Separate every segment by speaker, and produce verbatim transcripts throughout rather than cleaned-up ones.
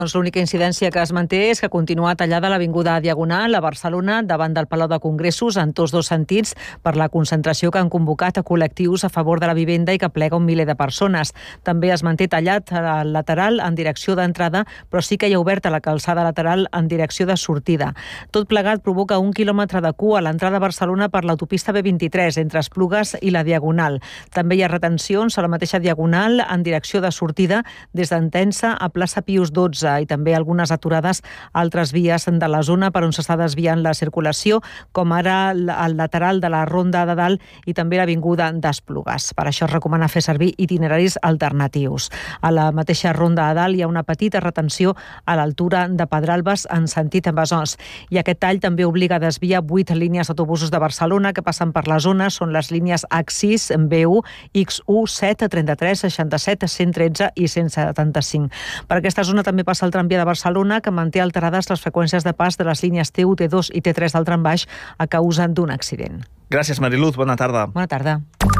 Speaker 1: Doncs l'única incidència que es manté és que continua tallada l'avinguda Diagonal a Barcelona davant del Palau de Congressos en tots dos sentits per la concentració que han convocat a col·lectius a favor de la vivenda i que plega un miler de persones. També es manté tallat el lateral en direcció d'entrada, però sí que hi ha oberta la calçada lateral en direcció de sortida. Tot plegat provoca un quilòmetre de cua a l'entrada a Barcelona per l'autopista B vint-i-tres entre Esplugues i la Diagonal. També hi ha retencions a la mateixa Diagonal en direcció de sortida des d'Entença a plaça Pius dotze i també algunes aturades a altres vies de la zona per on s'està desviant la circulació, com ara el lateral de la Ronda de Dalt i també l'avinguda d'Esplugues. Per això es recomana fer servir itineraris alternatius. A la mateixa Ronda de Dalt hi ha una petita retenció a l'altura de Pedralbes en sentit Besòs. I aquest tall també obliga a desviar vuit línies d'autobusos de Barcelona que passen per la zona. Són les línies H sis, B u, X u, set, trenta-tres, seixanta-set, cent tretze i cent setanta-cinc. Per aquesta zona també passa el tramvia de Barcelona, que manté alterades les freqüències de pas de les línies T u, T dos i T tres del trambaix a causa d'un accident.
Speaker 2: Gràcies, Mariluz. Bona tarda.
Speaker 1: Bona tarda.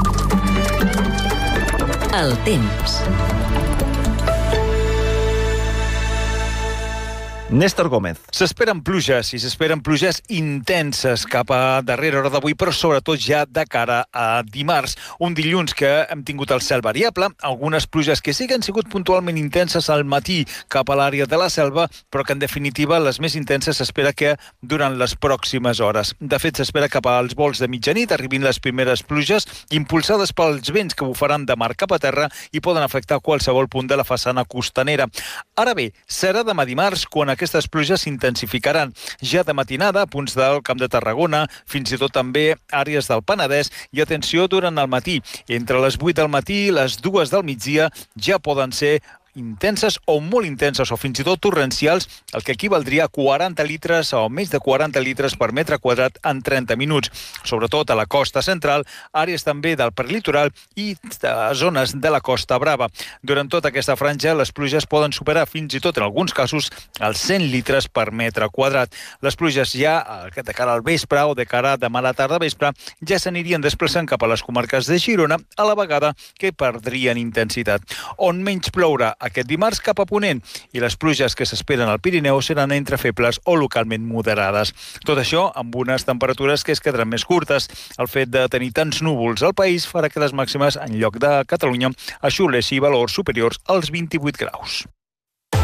Speaker 3: El temps.
Speaker 2: Néstor Gómez.
Speaker 4: S'esperen pluges i s'esperen pluges intenses cap a darrera hora d'avui, però sobretot ja de cara a dimarts. Un dilluns que hem tingut el cel variable, algunes pluges que sí que han sigut puntualment intenses al matí cap a l'àrea de la Selva, però que en definitiva les més intenses s'espera que durant les pròximes hores. De fet, s'espera cap als volts de mitjanit arribin les primeres pluges impulsades pels vents que bufaran de mar cap a terra i poden afectar qualsevol punt de la façana costanera. Ara bé, serà demà dimarts quan aquestes pluges s'intensificaran. Ja de matinada, a punts del Camp de Tarragona, fins i tot també àrees del Penedès, i atenció durant el matí. Entre les vuit del matí i les dues del migdia ja poden ser intenses o molt intenses o fins i tot torrencials, el que equivaldria a quaranta litres o més de quaranta litres per metre quadrat en trenta minuts, sobretot a la costa central, àrees també del prelitoral i de zones de la Costa Brava. Durant tota aquesta franja, les pluges poden superar fins i tot en alguns casos els cent litres per metre quadrat. Les pluges ja de cara al vespre o de cara a demà a la tarda vespre ja s'anirien desplaçant cap a les comarques de Girona, a la vegada que perdrien intensitat. On menys plourà aquest dimarts cap a ponent i les pluges que s'esperen al Pirineu seran entre febles o localment moderades. Tot això amb unes temperatures que es quedaran més curtes. El fet de tenir tants núvols al país farà que les màximes en lloc de Catalunya assoleixin valors superiors als vint-i-vuit graus.